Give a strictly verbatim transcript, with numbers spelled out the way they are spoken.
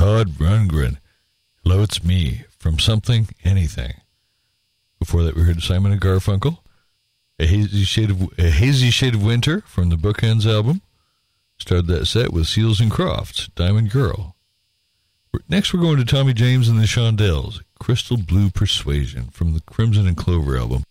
Todd Rundgren. Hello, it's me from Something Anything. Before that, we heard Simon and Garfunkel. A hazy shade of a hazy shade of winter from the Bookends album. Started that set with Seals and Crofts, Diamond Girl. Next, we're going to Tommy James and the Shondells, Crystal Blue Persuasion from the Crimson and Clover album.